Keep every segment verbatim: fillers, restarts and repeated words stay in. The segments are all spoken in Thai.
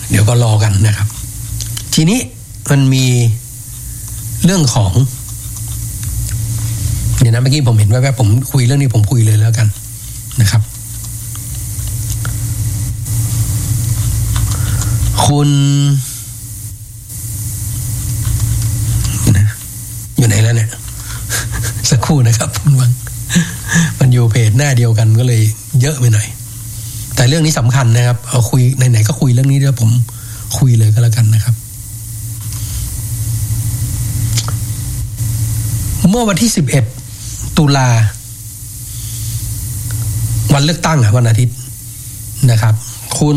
เดี๋ยวก็รอกันนะครับทีนี้มันมีเรื่องของเดี๋ยวนะเมื่อกี้ผมเห็นแวบๆผมคุยเรื่องนี้ผมคุยเลยแล้วกันนะครับคุณนะอยู่ไหนแล้วเนี่ยสักครู่นะครับคุณวังมันอยู่เพจหน้าเดียวกันก็เลยเยอะไปหน่อยแต่เรื่องนี้สำคัญนะครับเอาคุยไหนๆก็คุยเรื่องนี้แล้วผมคุยเลยก็แล้วกันนะครับเมื่อวันที่สิบเอ็ดตุลาวันเลือกตั้งอ่ะวันอาทิตย์นะครับคุณ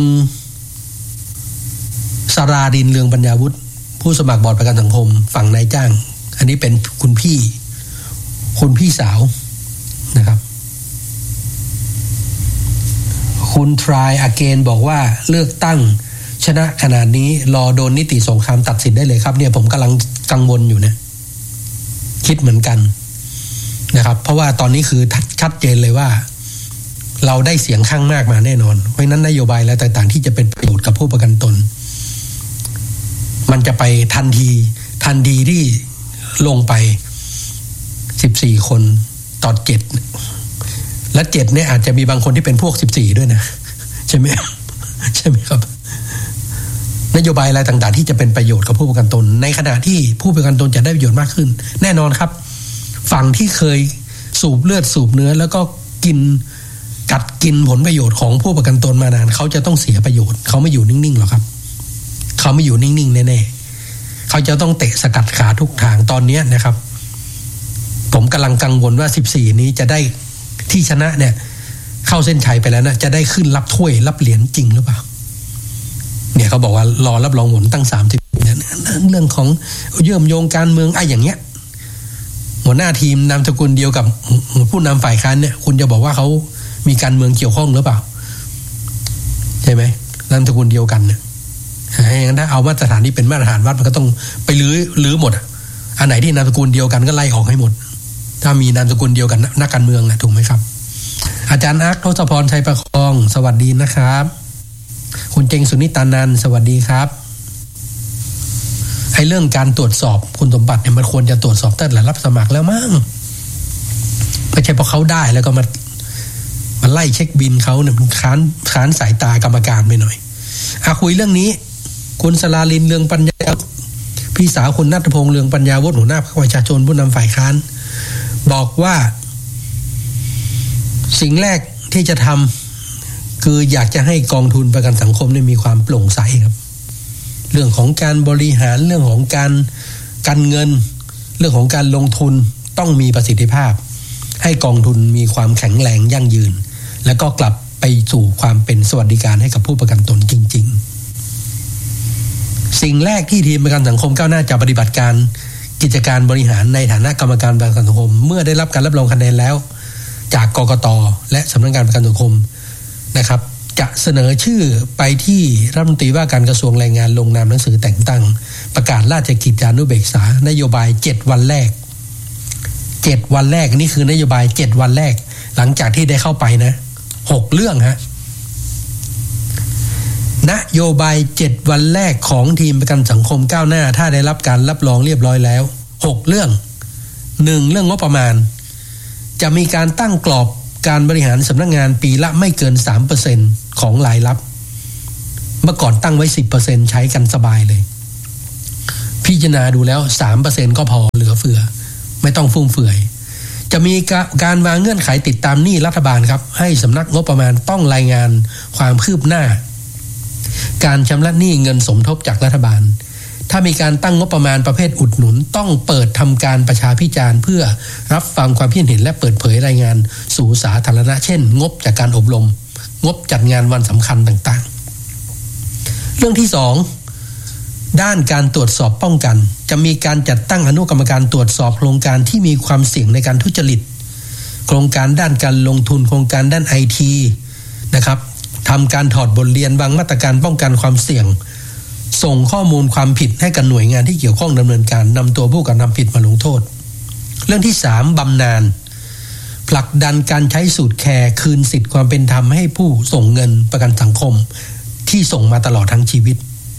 สราดินเรืองปัญญาวุฒิผู้สมัครบอร์ดประกันสังคมฝั่งนายจ้างอันนี้เป็นคุณพี่คุณพี่สาวนะครับคุณทรายอาเกนบอกว่าเลือกตั้งชนะขนาดนี้รอโดนนิติสงครามตัดสินได้เลยครับเนี่ยผมกำลังกังวลอยู่นะคิดเหมือนกันนะครับเพราะว่าตอนนี้คือชัดเจนเลยว่าเราได้เสียงข้างมากมาแน่นอนเพราะนั้นนโยบายและต่างๆที่จะเป็นประโยชน์กับผู้ประกันตนมันจะไปทันทีทันทีที่ลงไปสิบสี่คนต่อเจ็ดและเจ็ดเนี่ยอาจจะมีบางคนที่เป็นพวกสิบสี่ด้วยนะใช่ไหมใช่ไหมครับนโยบายอะไรต่างๆที่จะเป็นประโยชน์กับผู้ประกันตนในขณะที่ผู้ประกันตนจะได้ประโยชน์มากขึ้นแน่นอนครับฝั่งที่เคยสูบเลือดสูบเนื้อแล้วก็กินกัดกินผลประโยชน์ของผู้ประกันตนมานานเขาจะต้องเสียประโยชน์เขาไม่อยู่นิ่งๆหรอกครับเขาไม่อยู่นิ่งๆแน่ๆเขาจะต้องเตะสกัดขาทุกทางตอนนี้นะครับผมกำลังกังวลว่าสิบสี่นี้จะได้ที่ชนะเนี่ยเข้าเส้นชัยไปแล้วนะจะได้ขึ้นรับถ้วยรับเหรียญจริงหรือเปล่าเนี่ยเขาบอกว่ารอรับรองผลตั้งสามสิบเนี่ยเรื่องของเยื่อมโยงการเมืองไอ้อย่างเงี้ยหัวหน้าทีมนามสกุลเดียวกับผู้นำฝ่ายค้านเนี่ยคุณจะบอกว่าเขามีการเมืองเกี่ยวข้องหรือเปล่าใช่ไหมนามสกุลเดียวกันเนี่ยงั้นถ้าเอามาตรฐานนี้เป็นมาตรฐานวัดมันก็ต้องไปลื้อลื้อหมดอันไหนที่นามสกุลเดียวกันก็ไล่ออกให้หมดถ้ามีนามสกุลเดียวกันนักการเมืองนะถูกไหมครับอาจารย์อาร์คทศพรชัยประคองสวัสดีนะครับคุณเจงสุนิตานันท์สวัสดีครับไอ้เรื่องการตรวจสอบคุณสมบัติเนี่ยมันควรจะตรวจสอบตั้งแต่รับสมัครแล้วมั้งไม่ใช่เพราะเขาได้แล้วก็มามาไล่เช็คบินเขาเนี่ยมันค้านค้านสายตากรรมการไปหน่อยอ่ะคุยเรื่องนี้คุณสราลินเรืองปัญญาพี่สาวคุณณัฐพงษ์เรืองปัญญาวุฒิหัวหน้าพรรคประชาชนผู้นำฝ่ายค้านบอกว่าสิ่งแรกที่จะทำคืออยากจะให้กองทุนประกันสังคมเนี่ยมีความโปร่งใสครับเรื่องของการบริหารเรื่องของการการเงินเรื่องของการลงทุนต้องมีประสิทธิภาพให้กองทุนมีความแข็งแรงยั่งยืนแล้วก็กลับไปสู่ความเป็นสวัสดิการให้กับผู้ประกันตนจริงๆสิ่งแรกที่ทีมประกันสังคมก้าวหน้าจะปฏิบัติการกิจการบริหารในฐานะกรรมการประกันสังคมเมื่อได้รับการรับรองคะแนนแล้วจากกกต.และสำนักงานประกันสังคมนะครับจะเสนอชื่อไปที่รัฐมนตรีว่าการกระทรวงแรงงานลงนามหนังสือแต่งตั้งประกาศราชกิจจานุเบกษานโยบายเจ็ดวันแรกเจ็ดวันแรกนี่คือนโยบายเจ็ดวันแรกหลังจากที่ได้เข้าไปนะหกเรื่องฮะนโยบายเจ็ดวันแรกของทีมประกันสังคมก้าวหน้าถ้าได้รับการรับรองเรียบร้อยแล้วหกเรื่องหนึ่งเรื่องงบประมาณจะมีการตั้งกรอบการบริหารสำนักงานปีละไม่เกิน สามเปอร์เซ็นต์ ของรายรับเมื่อก่อนตั้งไว้ สิบเปอร์เซ็นต์ ใช้กันสบายเลยพิจารณาดูแล้ว สามเปอร์เซ็นต์ ก็พอเหลือเฟือไม่ต้องฟุ่มเฟือยจะมีการวางเงื่อนไขติดตามหนี้รัฐบาลครับให้สำนักงบประมาณต้องรายงานความคืบหน้าการชำระหนี้เงินสมทบจากรัฐบาลถ้ามีการตั้งงบประมาณประเภทอุดหนุนต้องเปิดทำการประชาพิจารณ์เพื่อรับฟังความคิดเห็นและเปิดเผยรายงานสู่สาธารณะเช่นงบจากการอบรมงบจัดงานวันสำคัญต่างๆเรื่องที่สองด้านการตรวจสอบป้องกันจะมีการจัดตั้งอนุกรรมการตรวจสอบโครงการที่มีความเสี่ยงในการทุจริตโครงการด้านการลงทุนโครงการด้าน ไอ ที นะครับทำการถอดบทเรียนวางมาตรการป้องกันความเสี่ยงส่งข้อมูลความผิดให้กับหน่วยงานที่เกี่ยวข้องดำเนินการนำตัวผู้กระทำผิดมาลงโทษเรื่องที่สามบำนาญผลักดันการใช้สูตรแคร์คืนสิทธิความเป็นธรรมให้ผู้ส่งเงินประกันสังคมที่ส่งมาตลอดทั้งชีวิต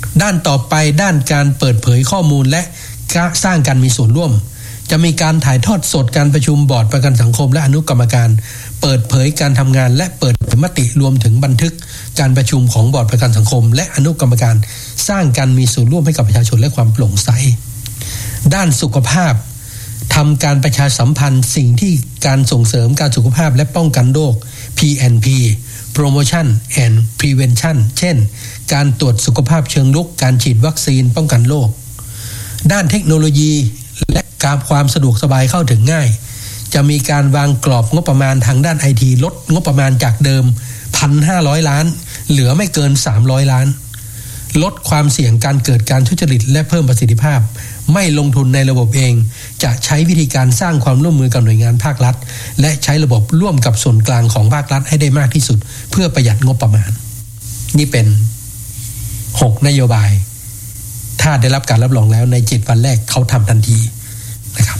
ด้านต่อไปด้านการเปิดเผยข้อมูลและสร้างการมีส่วนร่วมจะมีการถ่ายทอดสดการประชุมบอร์ดประกันสังคมและอนุกรรมการเปิดเผยการทำงานและเปิดเผยมติรวมถึงบันทึกการประชุมของบอร์ดประกันสังคมและอนุกรรมการสร้างการมีส่วนร่วมให้กับประชาชนและความโปร่งใสด้านสุขภาพทำการประชาสัมพันธ์สิ่งที่การส่งเสริมการสุขภาพและป้องกันโรค พี แอนด์ พี Promotion and Prevention เช่นการตรวจสุขภาพเชิงรุกการฉีดวัคซีนป้องกันโรคด้านเทคโนโลยีและการความสะดวกสบายเข้าถึงง่ายจะมีการวางกรอบงบประมาณทางด้าน ไอ ที ลดงบประมาณจากเดิม หนึ่งพันห้าร้อย ล้านเหลือไม่เกินสามร้อยล้านลดความเสี่ยงการเกิดการทุจริตและเพิ่มประสิทธิภาพไม่ลงทุนในระบบเองจะใช้วิธีการสร้างความร่วมมือกับหน่วยงานภาครัฐและใช้ระบบร่วมกับส่วนกลางของภาครัฐให้ได้มากที่สุดเพื่อประหยัดงบประมาณนี่เป็นหกนโยบายถ้าได้รับการรับรองแล้วในเจ็ดวันแรกเขาทำทันทีนะครับ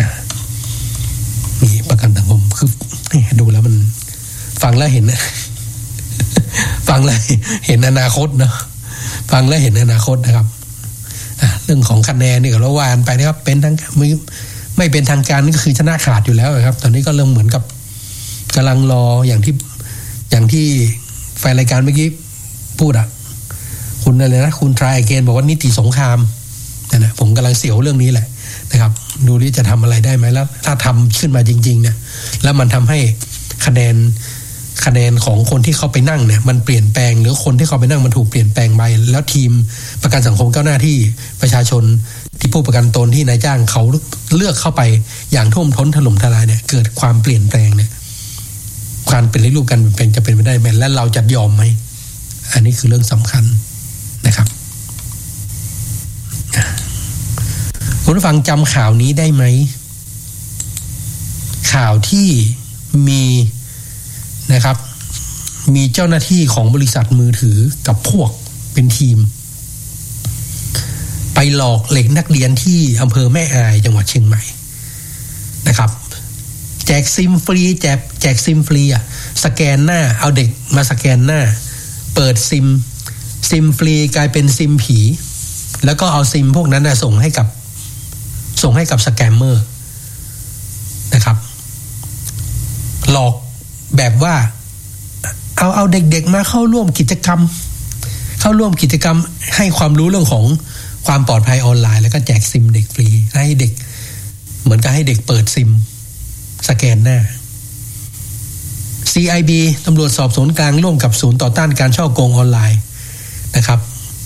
มีประกันสังคมคือดูแล้วมันฟังแล้วเห็นฟังแล้วเห็นอนาคตเนาะฟังแล้วเห็นอนาคตนะครับเรื่องของคะแนนนี่ก็เราว่ากันไปนะครับเป็นทางไม่ไม่เป็นทางการนี่ก็คือชนะขาดอยู่แล้วครับตอนนี้ก็เริ่มเหมือนกับกำลังรออย่างที่อย่างที่แฟนรายการเมื่อกี้พูดอ่ะคุณอะไรนะคุณทรายเกนบอกว่านิติสงครามนะผมกำลังเสียวเรื่องนี้แหละนะครับดูดิจะทำอะไรได้ไหมแล้วถ้าทำขึ้นมาจริงๆเนี่ยแล้วมันทำให้คะแนนคะแนนของคนที่เข้าไปนั่งเนี่ยมันเปลี่ยนแปลงหรือคนที่เข้าไปนั่งมันถูกเปลี่ยนแปลงไปแล้วทีมประกันสังคมก้าวหน้าที่ประชาชนที่ผู้ประกันตนที่นายจ้างเขาเลือกเข้าไปอย่างท่วมท้นถล่มทลายเนี่ยเกิดความเปลี่ยนแปลงเนี่ยการเป็นรูปกันเป็นจะเป็นไปได้ไหมและเราจะยอมไหมอันนี้คือเรื่องสำคัญนะครับคุณผู้ฟังจำข่าวนี้ได้ไหมข่าวที่มีนะครับมีเจ้าหน้าที่ของบริษัทมือถือกับพวกเป็นทีมไปหลอกเด็กนักเรียนที่อำเภอแม่อายจังหวัดเชียงใหม่นะครับแจกซิมฟรีแจกแจกซิมฟรีอ่ะสแกนหน้าเอาเด็กมาสแกนหน้าเปิดซิมซิมฟรีกลายเป็นซิมผีแล้วก็เอาซิมพวกนั้นนะส่งให้กับส่งให้กับสแกมเมอร์นะครับหลอกแบบว่าเอาเอาเด็กๆมาเข้าร่วมกิจกรรมเข้าร่วมกิจกรรมให้ความรู้เรื่องของความปลอดภัยออนไลน์แล้วก็แจกซิมเด็กฟรีให้เด็กเหมือนกับให้เด็กเปิดซิมสแกนหน้า ซี ไอ บี ตำรวจสอบสวนกลางร่วมกับศูนย์ต่อต้านการฉ้อโกงออนไลน์นะครับ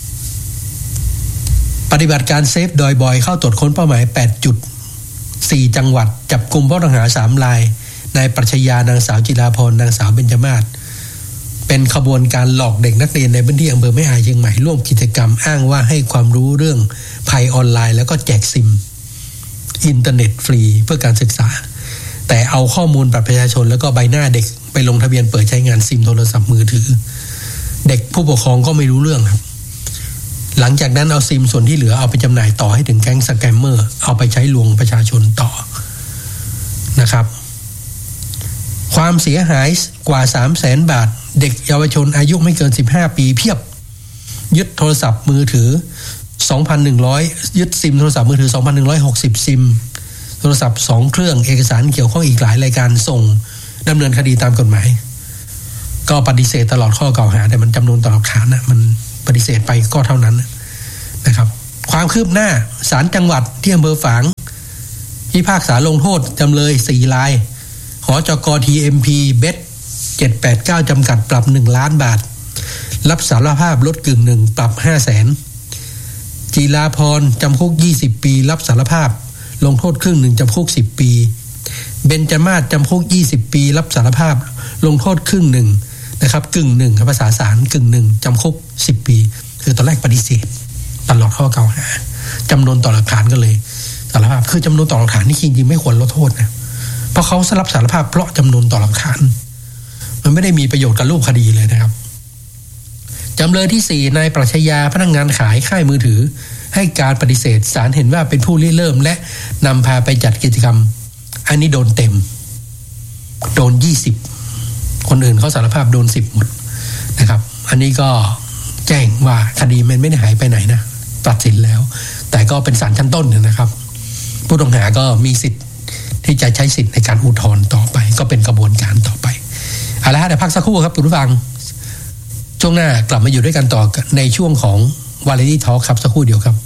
ปฏิบัติการเซฟดอยบอยเข้าตรวจค้นเป้าหมาย แปดจุดสี่ จังหวัดจับกุมผู้ต้องหาสามรายนายปรัชญานางสาวจิราพรนางสาวเบญจมาศเป็นขบวนการหลอกเด็กนักเรียนในพื้นที่อำเภอแม่อายเชียงใหม่ร่วมกิจกรรมอ้างว่าให้ความรู้เรื่องภัยออนไลน์แล้วก็แจกซิมอินเทอร์เน็ตฟรีเพื่อการศึกษาแต่เอาข้อมูลบัตรประชาชนแล้วก็ใบหน้าเด็กไปลงทะเบียนเปิดใช้งานซิมโทรศัพท์มือถือเด็กผู้ปกครองก็ไม่รู้เรื่องครับหลังจากนั้นเอาซิมส่วนที่เหลือเอาไปจำหน่ายต่อให้ถึงแก๊งสแกมเมอร์เอาไปใช้ลวงประชาชนต่อนะครับความเสียหายกว่า สามแสน บาทเด็กเยาวชนอายุไม่เกินสิบห้าปีเพียบยึดโทรศัพท์มือถือ สองพันหนึ่งร้อย ยึดซิมโทรศัพท์มือถือ สองพันหนึ่งร้อยหกสิบ ซิมโทรศัพท์สองเครื่องเอกสารเกี่ยวข้องอีกหลายรายการส่งดำเนินคดีตามกฎหมายก็ปฏิเสธตลอดข้อกล่าวหาแต่มันจำนวนต่อหลักฐานนะมันปฏิเสธไปก็เท่านั้นนะครับความคืบหน้าศาลจังหวัดที่อำเภอฝางพิพากษาลงโทษจำเลยสี่รายหจก ที เอ็ม พี เบสเจ็ดแปดเก้าจำกัดปรับหนึ่งล้านบาทรับสารภาพลดกึ่งหนึ่งปรับ ห้าแสน จีราพรจำคุกยี่สิบปีรับสารภาพลงโทษครึ่งหนึ่งจำคุกสิบปีเบญจมาศจำคุกยี่สิบปีรับสารภาพลงโทษครึ่งหนึ่งนะครับกึ่งหนึ่งภาษาศาลกึ่งหนึ่งจำคุกสิบปีคือตอนแรกปฏิเสธตลอดข้อกล่าวหาจำนวนต่อหลักฐานก็เลยสารภาพคือจำนวนต่อหลักฐานนี่จริงๆไม่ควรลดโทษนะเพราะเขารับสารภาพเพราะจำนวนต่อหลักฐานมันไม่ได้มีประโยชน์กับรูปคดีเลยนะครับจำเลยที่สี่นายปรัชญาพนักงานขายค่ายมือถือให้การปฏิเสธศาลเห็นว่าเป็นผู้ริเริ่มและนำพาไปจัดกิจกรรมอันนี้โดนเต็มโดนยี่สิบคนอื่นเขาสารภาพโดนสิบหมดนะครับอันนี้ก็แจ้งว่าคดีมันไม่ได้หายไปไหนนะตัดสินแล้วแต่ก็เป็นศาลชั้นต้นนะครับผู้ต้องหาก็มีสิทธิ์ที่จะใช้สิทธิ์ในการอุทธรณ์ต่อไปก็เป็นกระบวนการต่อไปเอาละฮะเดี๋ยวพักสักครู่ครับคุณผู้ฟังช่วงหน้ากลับมาอยู่ด้วยกันต่อในช่วงของ Variety Talk ครับสักครู่เดียวครับ